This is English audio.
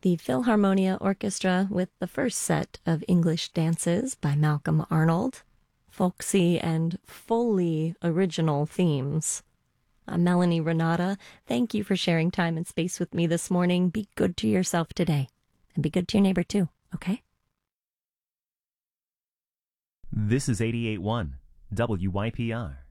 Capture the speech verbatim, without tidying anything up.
the Philharmonia Orchestra with the first set of English dances by Malcolm Arnold, folksy and fully original themes. I'm Melanie Renata. Thank you for sharing time and space with me this morning. Be good to yourself today, and be good to your neighbor too, okay? This is eighty-eight point one W Y P R.